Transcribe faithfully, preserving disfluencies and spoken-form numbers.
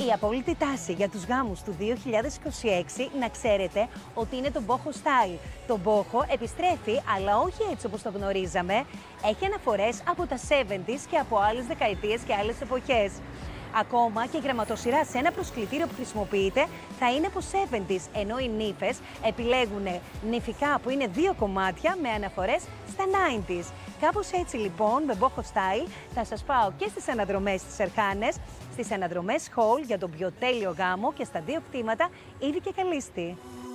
Η απόλυτη τάση για τους γάμους του δύο χιλιάδες είκοσι έξι, να ξέρετε ότι είναι το boho style. Το boho επιστρέφει, αλλά όχι έτσι όπως το γνωρίζαμε. Έχει αναφορές από τα εβδομήντα και από άλλες δεκαετίες και άλλες εποχές. Ακόμα και η γραμματοσυρά σε ένα προσκλητήριο που χρησιμοποιείται θα είναι από εβδομήντα, ενώ οι νύφες επιλέγουν νυφικά που είναι δύο κομμάτια με αναφορές στα ενενήντα. Κάπως έτσι λοιπόν, με boho style, θα σας πάω και στις αναδρομές της Ερχάνες, στις αναδρομές Hall για τον πιο τέλειο γάμο και στα δύο κτήματα Ήβη και Καλίστη.